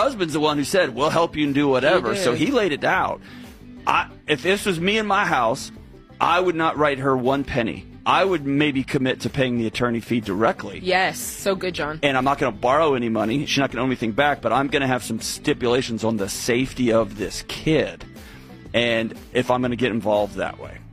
husband's the one who said, we'll help you and do whatever. So he laid it out. If this was me in my house, I would not write her one penny. I would maybe commit to paying the attorney fee directly. Yes, so good, John. And I'm not going to borrow any money. She's not going to owe me anything back, but I'm going to have some stipulations on the safety of this kid and if I'm going to get involved that way.